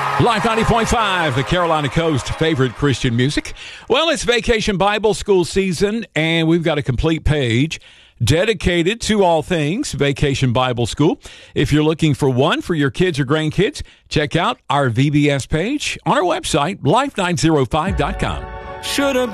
Live 90.5, the Carolina Coast favorite Christian music. Well, it's Vacation Bible School season, and we've got a complete page dedicated to all things Vacation Bible School. If you're looking for one for your kids or grandkids, check out our VBS page on our website, life905.com. Should have